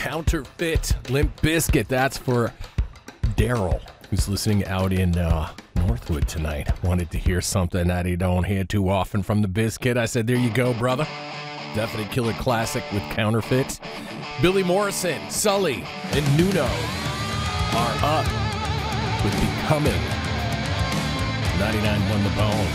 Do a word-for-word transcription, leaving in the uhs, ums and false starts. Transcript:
Counterfeit, Limp Bizkit. That's for Daryl, who's listening out in uh, Northwood tonight. Wanted to hear something that he don't hear too often from the Bizkit. I said, there you go, brother. Definite killer classic with Counterfeit. Billy Morrison, Sully, and Nuno are up with Becoming. ninety-nine won the bone.